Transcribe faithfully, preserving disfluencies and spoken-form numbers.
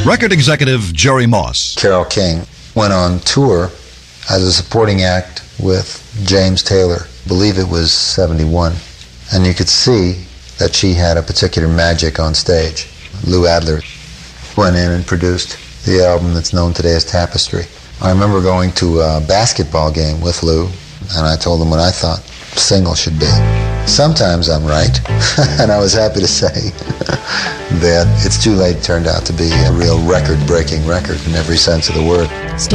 Record executive Jerry Moss. Carole King went on tour as a supporting act with James Taylor. I believe it was seventy-one. And you could see that she had a particular magic on stage. Lou Adler went in and produced the album that's known today as Tapestry. I remember going to a basketball game with Lou, and I told him what I thought the single should be. Sometimes I'm right, and I was happy to say that It's Too Late turned out to be a real record-breaking record in every sense of the word.